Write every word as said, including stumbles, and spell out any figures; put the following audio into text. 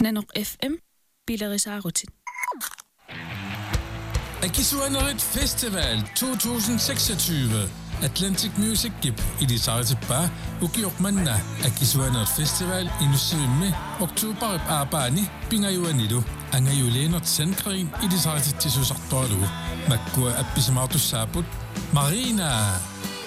Nanok F M, Bilerisaarutin. Akisuanerit Festival to tusind seksogtyve. Atlantic Music Gip i de sarte bar ukiokmanna Akisuanerit Festival inusymme oktober arbani pingayuanilu angayulenot sandkrin i de sarte tisusartoru makkua appisamartussaaput Marina